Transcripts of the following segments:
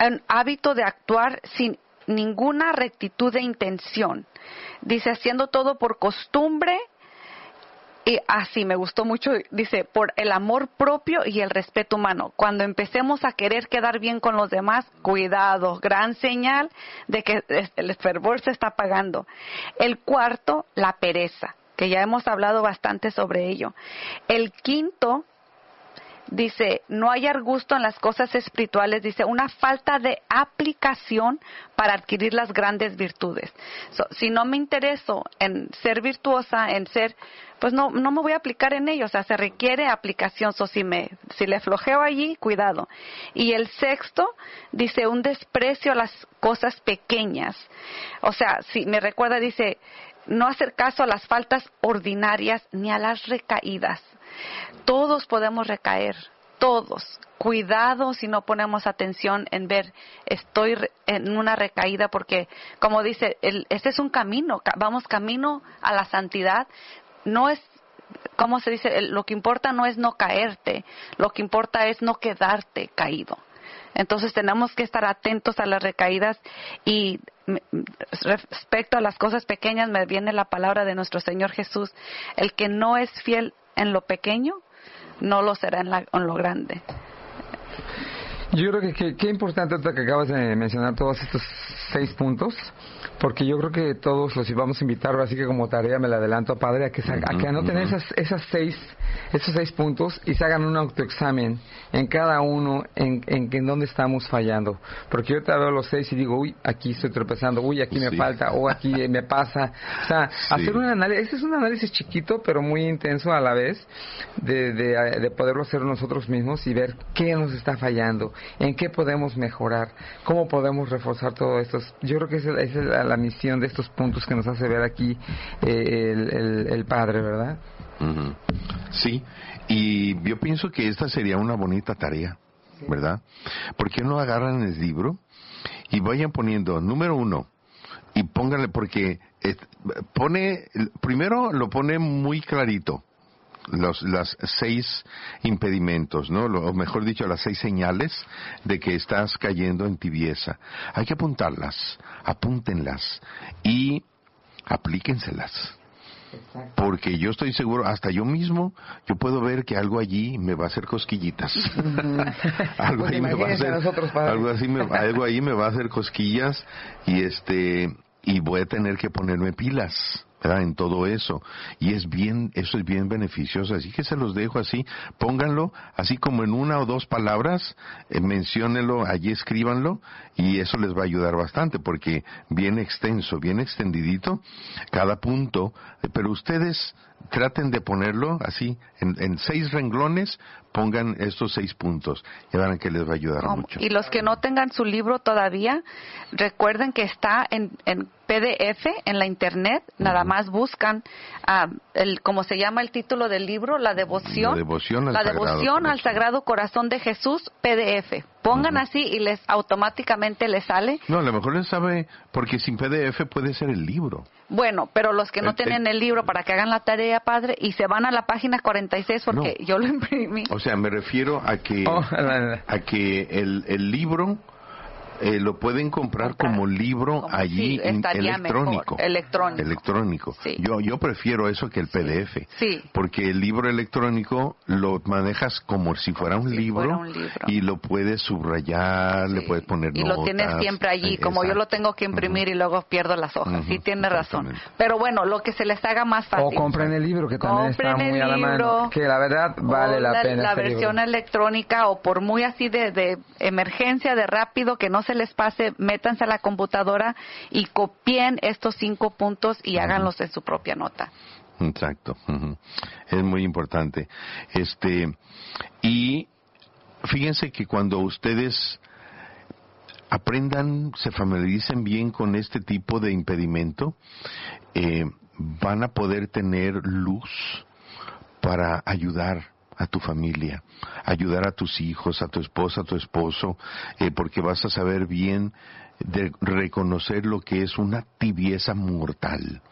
un hábito de actuar sin ninguna rectitud de intención. Dice, haciendo todo por costumbre. Y así me gustó mucho, dice, por el amor propio y el respeto humano. Cuando empecemos a querer quedar bien con los demás, cuidado, gran señal de que el fervor se está apagando. El cuarto, la pereza, que ya hemos hablado bastante sobre ello. El quinto, dice, no hallar gusto en las cosas espirituales, dice, una falta de aplicación para adquirir las grandes virtudes. Si no me intereso en ser virtuosa, en ser, pues no me voy a aplicar en ello, o sea, se requiere aplicación. Si le flojeo allí, cuidado. Y el sexto, dice, un desprecio a las cosas pequeñas. O sea, si me recuerda, dice, no hacer caso a las faltas ordinarias ni a las recaídas. Todos podemos recaer, todos. Cuidado si no ponemos atención en ver, estoy en una recaída, porque, como dice, este es un camino, vamos camino a la santidad. No es, ¿cómo se dice? Lo que importa no es no caerte, lo que importa es no quedarte caído. Entonces tenemos que estar atentos a las recaídas. Y respecto a las cosas pequeñas, me viene la palabra de nuestro Señor Jesús: el que no es fiel en lo pequeño, no lo será en lo grande. Yo creo que qué importante que acabas de mencionar todos estos 6 puntos, porque yo creo que todos los vamos a invitar, así que como tarea me la adelanto, Padre, a que anoten esos 6 puntos y se hagan un autoexamen en cada uno, en dónde estamos fallando. Porque yo te veo los 6 y digo, uy, aquí estoy tropezando, uy, aquí me falta, o aquí me pasa. O sea, hacer un análisis, ese es un análisis chiquito, pero muy intenso a la vez, de poderlo hacer nosotros mismos y ver qué nos está fallando, en qué podemos mejorar, cómo podemos reforzar todo esto. Yo creo que esa es la misión de estos puntos que nos hace ver aquí el Padre, ¿verdad? Uh-huh. Sí, y yo pienso que esta sería una bonita tarea, ¿verdad? ¿Por qué no agarran el libro y vayan poniendo número 1 y pónganle, porque primero lo pone muy clarito, las 6 impedimentos, ¿no? O mejor dicho, las 6 señales de que estás cayendo en tibieza. Hay que apuntarlas, apúntenlas y aplíquenselas. Porque yo estoy seguro, hasta yo mismo, yo puedo ver que algo allí me va a hacer cosquillitas. Algo ahí me va a hacer, algo ahí me va a hacer cosquillas, y voy a tener que ponerme pilas, ¿verdad? En todo eso. Y eso es bien beneficioso. Así que se los dejo así. Pónganlo así como en 1 o 2 palabras, menciónenlo, allí escríbanlo, y eso les va a ayudar bastante, porque bien extenso, bien extendidito cada punto, pero ustedes traten de ponerlo así en 6 renglones. Pongan estos 6 puntos y verán que les va a ayudar mucho. Y los que no tengan su libro todavía, recuerden que está en PDF en la internet. Nada más buscan como se llama el título del libro, la devoción al Sagrado Corazón de Jesús, PDF. Pongan así y automáticamente les sale. No, a lo mejor les sabe, porque sin PDF puede ser el libro. Bueno, pero los que no tienen el libro, para que hagan la tarea, Padre, y se van a la página 46, porque yo lo imprimí. O sea, me refiero a que el libro lo pueden comprar como libro allí, electrónico. Electrónico. Sí. Yo prefiero eso que el PDF. Sí. Porque el libro electrónico lo manejas como si fuera un libro, y lo puedes subrayar, le puedes poner notas. Y lo tienes siempre allí, como yo lo tengo que imprimir y luego pierdo las hojas. Sí, tiene razón. Pero bueno, lo que se les haga más fácil. O compren el libro, que también está muy a la mano. Que la verdad vale la pena. La versión electrónica, o por muy así de emergencia, de rápido, que no se les pase, métanse a la computadora y copien estos 5 puntos y háganlos en su propia nota. Exacto. Es muy importante. Y fíjense que cuando ustedes aprendan, se familiaricen bien con este tipo de impedimento, van a poder tener luz para ayudar a tu familia, ayudar a tus hijos, a tu esposa, a tu esposo, porque vas a saber bien de reconocer lo que es una tibieza mortal.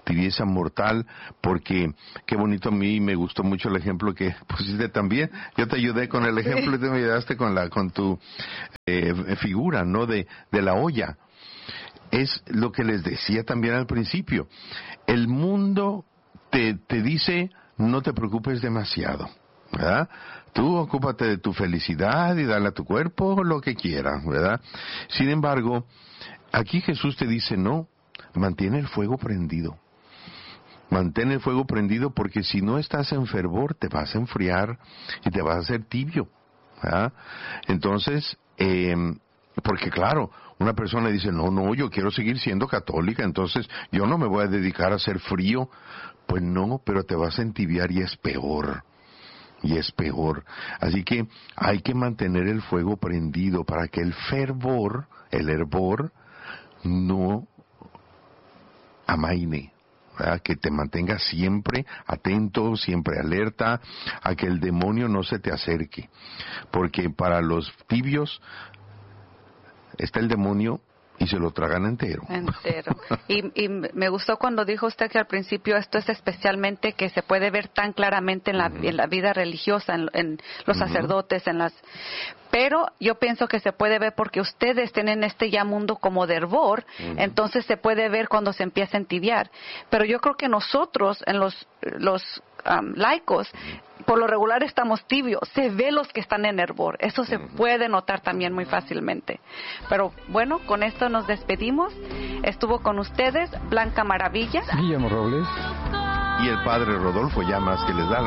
tibieza mortal, porque qué bonito, a mí me gustó mucho el ejemplo que pusiste también. Yo te ayudé con el ejemplo y tú me ayudaste con tu figura, ¿no? De la olla. Es lo que les decía también al principio. El mundo te dice, no te preocupes demasiado, ¿verdad? Tú ocúpate de tu felicidad y dale a tu cuerpo lo que quieras, ¿verdad? Sin embargo, aquí Jesús te dice, no, mantiene el fuego prendido. Mantén el fuego prendido, porque si no estás en fervor te vas a enfriar y te vas a hacer tibio, ¿verdad? Entonces, porque claro, una persona dice, no, yo quiero seguir siendo católica, entonces yo no me voy a dedicar a ser frío. Pues no, pero te vas a entibiar y es peor. Y es peor. Así que hay que mantener el fuego prendido para que el fervor, el hervor, no amaine, ¿verdad? Que te mantenga siempre atento, siempre alerta, a que el demonio no se te acerque. Porque para los tibios está el demonio y se lo tragan entero. Y me gustó cuando dijo usted que al principio esto es especialmente que se puede ver tan claramente en la vida religiosa, en los sacerdotes, pero yo pienso que se puede ver porque ustedes tienen este ya mundo como de hervor, entonces se puede ver cuando se empieza a entibiar. Pero yo creo que nosotros, en los laicos, por lo regular estamos tibios, se ve los que están en hervor, eso se puede notar también muy fácilmente. Pero bueno, con esto nos despedimos. Estuvo con ustedes Blanca Maravilla, Guillermo Robles y el padre Rodolfo Llamas, que les da